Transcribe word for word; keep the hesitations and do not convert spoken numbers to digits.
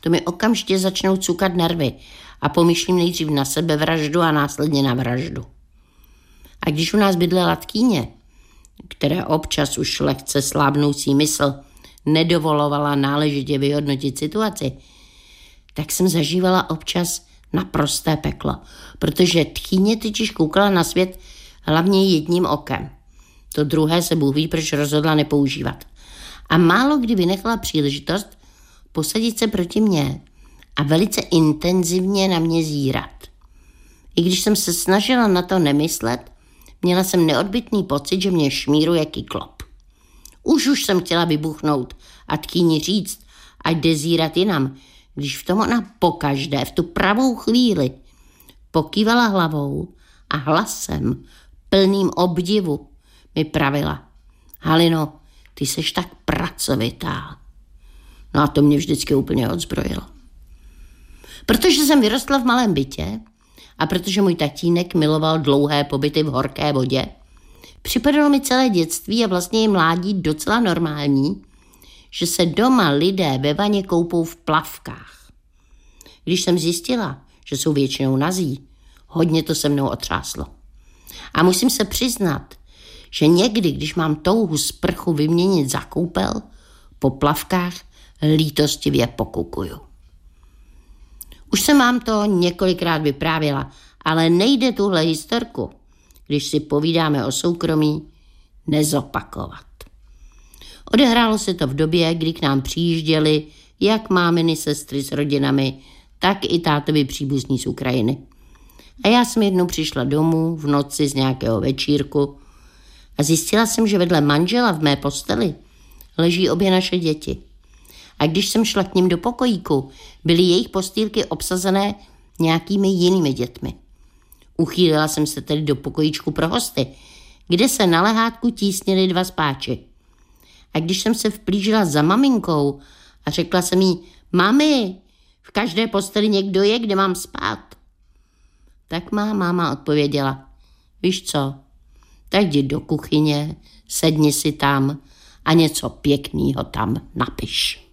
to mi okamžitě začnou cukat nervy a pomýšlím nejdřív na sebevraždu a následně na vraždu. A když u nás bydlela tchýně, které občas už lehce slábnoucí mysl nedovolovala náležitě vyhodnotit situaci, tak jsem zažívala občas naprosté peklo, protože tchýně totiž koukala na svět hlavně jedním okem. To druhé se Bůh ví, proč rozhodla nepoužívat. A málo kdy vynechala příležitost posadit se proti mně a velice intenzivně na mě zírat. I když jsem se snažila na to nemyslet, měla jsem neodbytný pocit, že mě šmíruje kyklop. Už už jsem chtěla vybuchnout a tchýni říct, ať jde zírat jinam, když v tom ona pokaždé, v tu pravou chvíli, pokývala hlavou a hlasem, plným obdivu, mi pravila: Halino, ty seš tak pracovitá. No a to mě vždycky úplně odzbrojilo. Protože jsem vyrostla v malém bytě a protože můj tatínek miloval dlouhé pobyty v horké vodě, připadalo mi celé dětství a vlastně i mládí docela normální, že se doma lidé ve vaně koupou v plavkách. Když jsem zjistila, že jsou většinou nazí, hodně to se mnou otřáslo. A musím se přiznat, že někdy, když mám touhu sprchu vyměnit za koupel, po plavkách lítostivě pokukuju. Už jsem vám to několikrát vyprávěla, ale nejde tuhle historku, když si povídáme o soukromí, nezopakovat. Odehrálo se to v době, kdy k nám přijížděli jak máminy sestry s rodinami, tak i tátovi příbuzní z Ukrajiny. A já jsem jednou přišla domů v noci z nějakého večírku a zjistila jsem, že vedle manžela v mé posteli leží obě naše děti. A když jsem šla k ním do pokojíku, byly jejich postýlky obsazené nějakými jinými dětmi. Uchýlila jsem se tedy do pokojíčku pro hosty, kde se na lehátku tísnili dva spáči. A když jsem se vplížila za maminkou a řekla jsem jí: Mami, v každé posteli někdo je, kde mám spát, tak má máma odpověděla: Víš co, tak jdi do kuchyně, sedni si tam a něco pěknýho tam napiš.